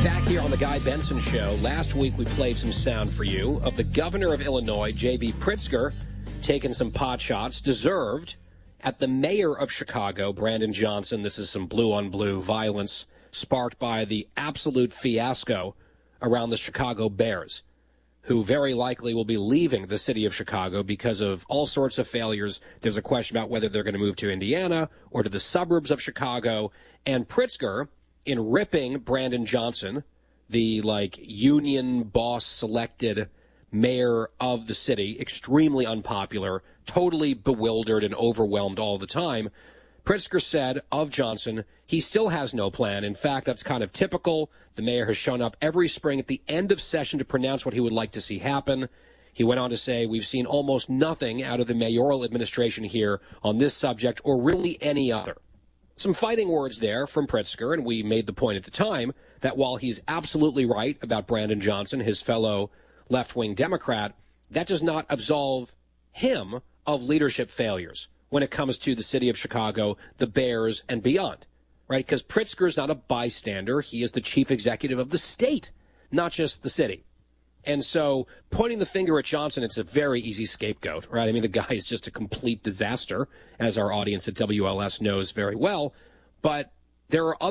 Back here on the Guy Benson Show, last week we played some sound for you of the governor of Illinois, J.B. Pritzker, taking some pot shots, deserved, at the mayor of Chicago, Brandon Johnson. This is some blue-on-blue violence sparked by the absolute fiasco around the Chicago Bears, who very likely will be leaving the city of Chicago because of all sorts of failures. There's a question about whether they're going to move to Indiana or to the suburbs of Chicago. And Pritzker, in ripping Brandon Johnson, the, union boss-selected mayor of the city, extremely unpopular, totally bewildered and overwhelmed all the time, Pritzker said of Johnson, he still has no plan. In fact, that's kind of typical. The mayor has shown up every spring at the end of session to pronounce what he would like to see happen. He went on to say, we've seen almost nothing out of the mayoral administration here on this subject or really any other. Some fighting words there from Pritzker, and we made the point at the time that while he's absolutely right about Brandon Johnson, his fellow left-wing Democrat, that does not absolve him of leadership failures when it comes to the city of Chicago, the Bears, and beyond, right? Because Pritzker is not a bystander. He is the chief executive of the state, not just the city. And so pointing the finger at Johnson, it's a very easy scapegoat, right? I mean, the guy is just a complete disaster, as our audience at WLS knows very well. But there are other